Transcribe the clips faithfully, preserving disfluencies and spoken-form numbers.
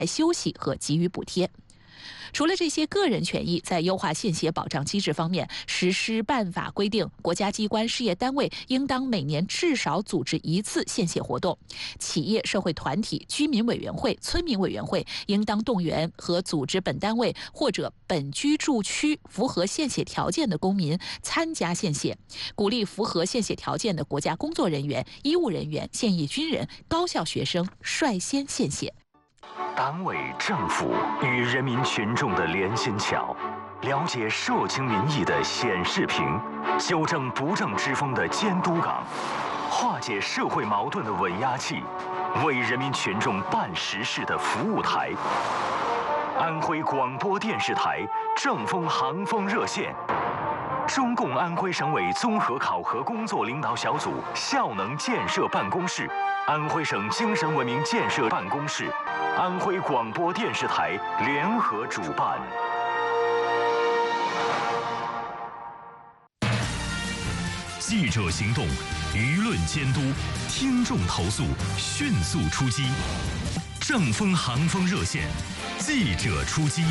休息和给予补贴。除了这些个人权益，在优化献血保障机制方面，实施办法规定，国家机关、事业单位应当每年至少组织一次献血活动；企业、社会团体、居民委员会、村民委员会应当动员和组织本单位或者本居住区符合献血条件的公民参加献血，鼓励符合献血条件的国家工作人员、医务人员、现役军人、高校学生率先献血。 党委政府与人民群众的连心桥，了解社情民意的显示屏，纠正不正之风的监督岗，化解社会矛盾的稳压器，为人民群众办实事的服务台。安徽广播电视台正风航风热线，中共安徽省委综合考核工作领导小组效能建设办公室，安徽省精神文明建设办公室，安徽广播电视台联合主办。 记者行动，舆论监督，听众投诉，迅速出击。正风航风热线，记者出击。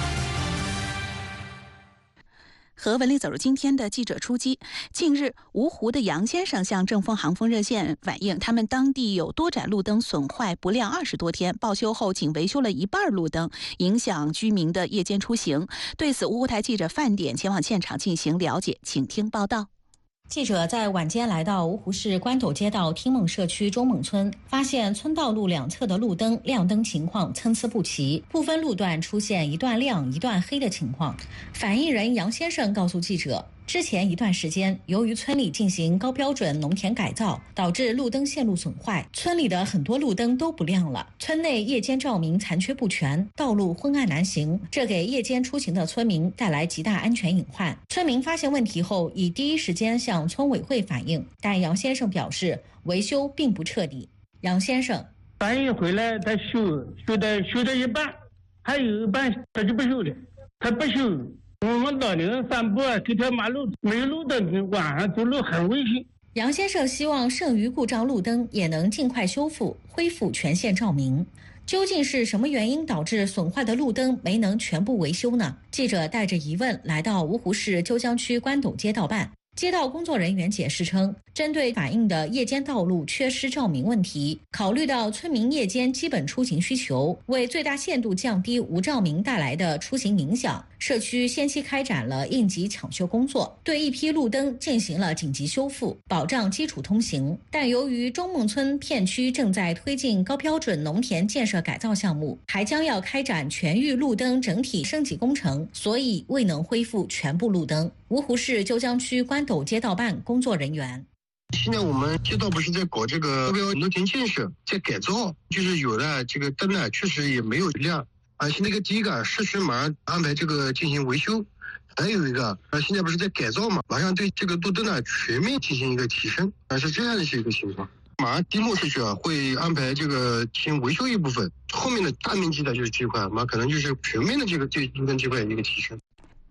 和文丽走入今天的记者出击。近日，芜湖的杨先生向正风航风热线反映，他们当地有多盏路灯损坏不亮二十多天，报修后仅维修了一半路灯，影响居民的夜间出行。对此，芜湖台记者范点前往现场进行了解，请听报道。 记者在晚间来到芜湖市关斗街道听梦社区中梦村，发现村道路两侧的路灯亮灯情况参差不齐，部分路段出现一段亮一段黑的情况。反映人杨先生告诉记者，之前一段时间，由于村里进行高标准农田改造，导致路灯线路损坏，村里的很多路灯都不亮了，村内夜间照明残缺不全，道路昏暗难行，这给夜间出行的村民带来极大安全隐患。村民发现问题后，已第一时间向村委会反映，但杨先生表示维修并不彻底。杨先生反映回来，他修修的修到一半，还有一半他就不修了，他不修。我们老人散步啊，这条马路没路灯，晚上走路很危险。 杨先生希望剩余故障路灯也能尽快修复，恢复全线照明。究竟是什么原因导致损坏的路灯没能全部维修呢？记者带着疑问来到芜湖市鸠江区关斗街道办。街道工作人员解释称，针对反映的夜间道路缺失照明问题，考虑到村民夜间基本出行需求，为最大限度降低无照明带来的出行影响，社区先期开展了应急抢修工作，对一批路灯进行了紧急修复，保障基础通行。但由于中梦村片区正在推进高标准农田建设改造项目，还将要开展全域路灯整体升级工程，所以未能恢复全部路灯。芜湖市鸠江区关斗街道办工作人员， 现在我们街道不是在搞这个高标农田建设，在改造，就是有的这个灯呢确实也没有亮，而且那个第一个市区马上安排这个进行维修，还有一个啊现在不是在改造嘛，马上对这个路灯呢全面进行一个提升，啊是这样的一个情况。马上地目市区啊会安排这个先维修一部分，后面的大面积的就是这块，马可能就是全面的这个这路灯这块一个提升。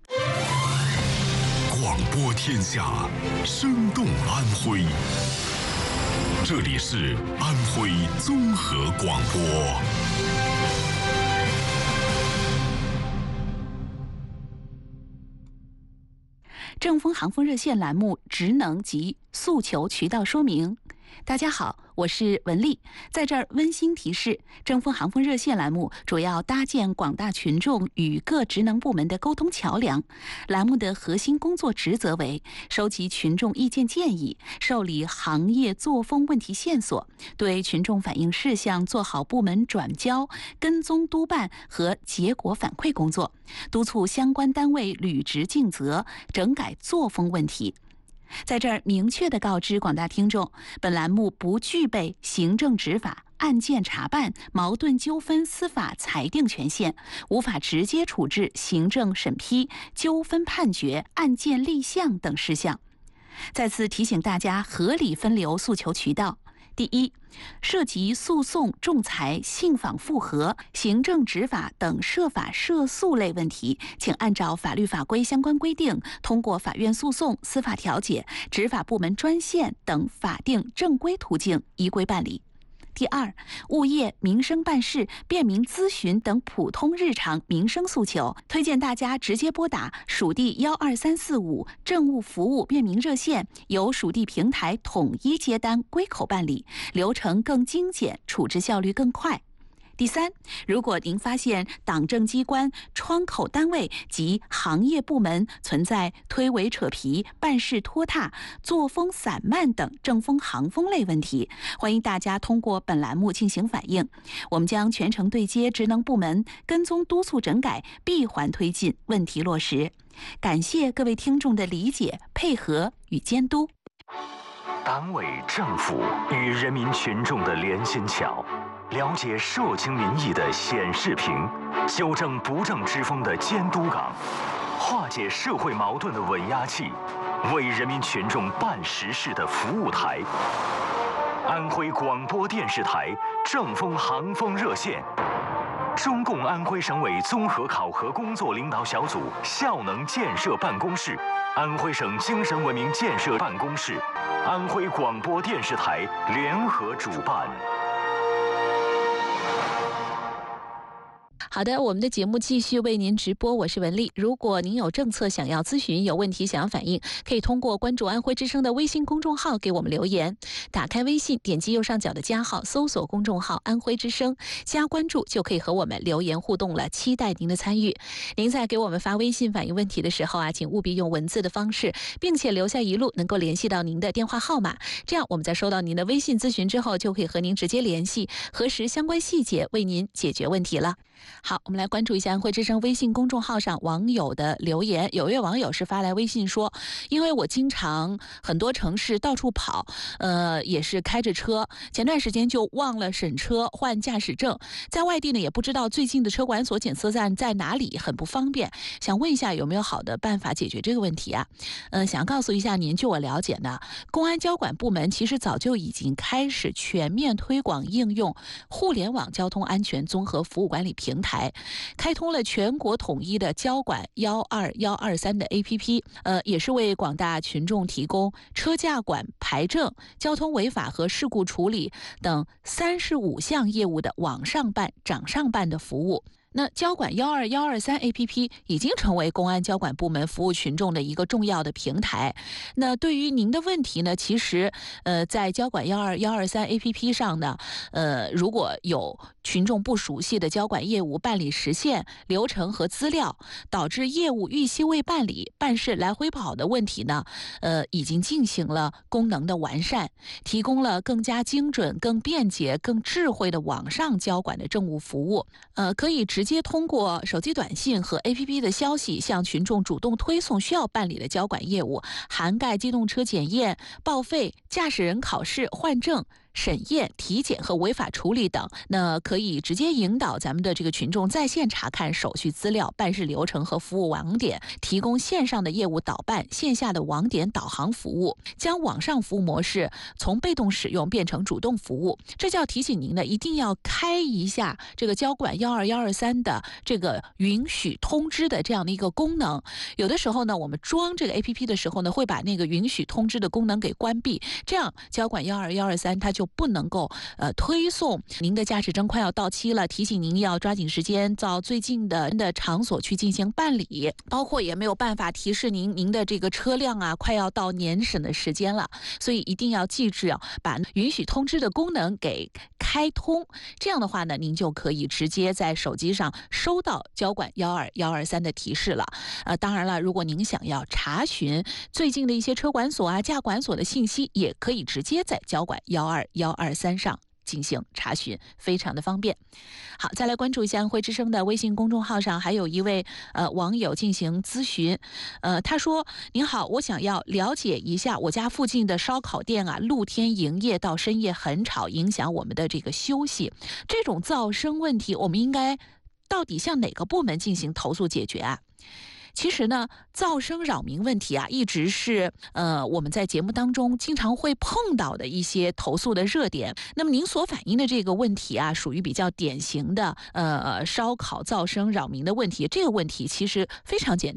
广播天下，生动安徽。这里是安徽综合广播。 正风航风热线栏目职能及诉求渠道说明。大家好，我是文丽，在这儿温馨提示，正风航风热线栏目主要搭建广大群众与各职能部门的沟通桥梁。栏目的核心工作职责为收集群众意见建议，受理行业作风问题线索，对群众反映事项做好部门转交、跟踪督办和结果反馈工作，督促相关单位履职尽责，整改作风问题。在这儿明确地告知广大听众，本栏目不具备行政执法、案件查办、矛盾纠纷司法裁定权限，无法直接处置行政审批、纠纷判决、案件立项等事项。再次提醒大家合理分流诉求渠道。第一，涉及诉讼、仲裁、信访复核、行政执法等涉法涉诉类问题，请按照法律法规相关规定，通过法院诉讼、司法调解、执法部门专线等法定正规途径依规办理。 第二，物业、民生办事、便民咨询等普通日常民生诉求，推荐大家直接拨打属地幺二三四五政务服务便民热线，由属地平台统一接单归口办理，流程更精简，处置效率更快。第三，如果您发现党政机关、窗口单位及行业部门存在推诿扯皮、办事拖沓、作风散漫等政风行风类问题，欢迎大家通过本栏目进行反映，我们将全程对接职能部门，跟踪督促整改，闭环推进，问题落实。感谢各位听众的理解、配合与监督。 党委政府与人民群众的连心桥，了解社情民意的显示屏，纠正不正之风的监督岗，化解社会矛盾的稳压器，为人民群众办实事的服务台。安徽广播电视台正风行风热线，中共安徽省委综合考核工作领导小组效能建设办公室，安徽省精神文明建设办公室，安徽广播电视台联合主办。 好的，我们的节目继续为您直播，我是文丽。如果您有政策想要咨询，有问题想要反映，可以通过关注安徽之声的微信公众号给我们留言。打开微信，点击右上角的加号，搜索公众号安徽之声，加关注就可以和我们留言互动了，期待您的参与。您在给我们发微信反映问题的时候啊，请务必用文字的方式，并且留下一路能够联系到您的电话号码，这样我们在收到您的微信咨询之后，就可以和您直接联系，核实相关细节，为您解决问题了。好，我们来关注一下安徽之声微信公众号上网友的留言。有一位网友是发来微信说，因为我经常很多城市到处跑，呃，也是开着车，前段时间就忘了审车换驾驶证，在外地呢也不知道最近的车管所检测站在哪里，很不方便，想问一下有没有好的办法解决这个问题啊？呃，想告诉一下您，据我了解呢，公安交管部门其实早就已经开始全面推广应用互联网交通安全综合服务管理平台，开通了全国统一的交管幺二幺二三的 A P P， 呃，也是为广大群众提供车驾管牌证、交通违法和事故处理等三十五项业务的网上办、掌上办的服务。那交管幺二幺二三 A P P 已经成为公安交管部门服务群众的一个重要的平台。那对于您的问题呢，其实呃，在交管幺二幺二三 A P P 上呢，呃，如果有群众不熟悉的交管业务办理时限、流程和资料，导致业务逾期未办理、办事来回跑的问题呢，呃，已经进行了功能的完善，提供了更加精准、更便捷、更智慧的网上交管的政务服务。呃，可以直直接通过手机短信和 A P P 的消息向群众主动推送需要办理的交管业务，涵盖机动车检验、报废、驾驶人考试、换证、审验、体检和违法处理等。那可以直接引导咱们的这个群众在线查看手续资料、办事流程和服务网点，提供线上的业务导办、线下的网点导航服务，将网上服务模式从被动使用变成主动服务。这就要提醒您呢，一定要开一下这个交管幺二幺二三的这个允许通知的这样的一个功能。有的时候呢，我们装这个 A P P 的时候呢，会把那个允许通知的功能给关闭，这样交管幺二幺二三它就不能够呃推送您的驾驶证快要到期了，提醒您要抓紧时间到最近的的场所去进行办理，包括也没有办法提示您您的这个车辆啊快要到年审的时间了，所以一定要记住啊，把允许通知的功能给开通，这样的话呢，您就可以直接在手机上收到交管幺二幺二三的提示了。呃，当然了，如果您想要查询最近的一些车管所啊、驾管所的信息，也可以直接在交管幺二幺二三上进行查询，非常的方便。好，再来关注一下安徽之声的微信公众号上，还有一位呃网友进行咨询，呃，他说：您好，我想要了解一下，我家附近的烧烤店啊，露天营业到深夜很吵，影响我们的这个休息，这种噪声问题，我们应该到底向哪个部门进行投诉解决啊？其实呢，噪声扰民问题啊，一直是呃我们在节目当中经常会碰到的一些投诉的热点。那么您所反映的这个问题啊，属于比较典型的呃烧烤噪声扰民的问题。这个问题其实非常简单，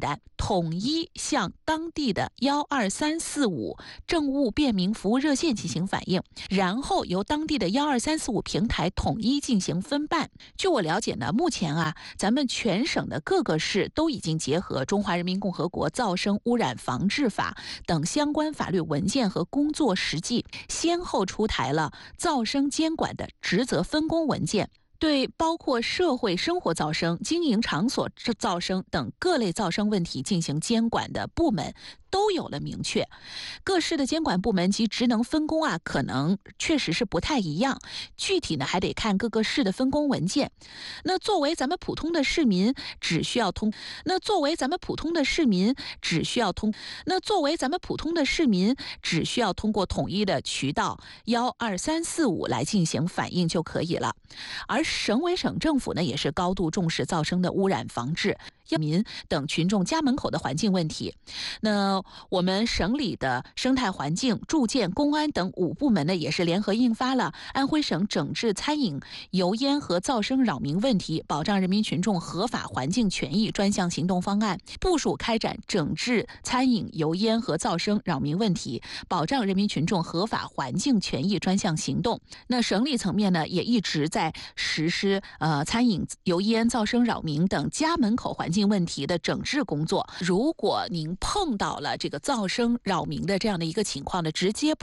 统一向当地的幺二三四五政务便民服务热线进行反映，然后由当地的幺二三四五平台统一进行分办。据我了解呢，目前啊，咱们全省的各个市都已经结合《中华人民共和国噪声污染防治法》等相关法律文件和工作实际，先后出台了噪声监管的职责分工文件。对包括社会生活噪声、经营场所噪声等各类噪声问题进行监管的部门都有了明确。各市的监管部门及职能分工啊，可能确实是不太一样，具体呢还得看各个市的分工文件。那作为咱们普通的市民，只需要通那作为咱们普通的市民只需要通那作为咱们普通的市民只需要通过统一的渠道幺二三四五来进行反映就可以了。而省委省政府呢，也是高度重视噪声的污染防治、民等群众家门口的环境问题。那我们省里的生态环境、住建、公安等五部门呢，也是联合印发了《安徽省整治餐饮油烟和噪声扰民问题，保障人民群众合法环境权益专项行动方案》，部署开展整治餐饮油烟和噪声扰民问题，保障人民群众合法环境权益专项行动。那省里层面呢，也一直在实施呃餐饮油烟、噪声扰民等家门口环境问题的整治工作。如果您碰到了这个噪声扰民的这样的一个情况呢，直接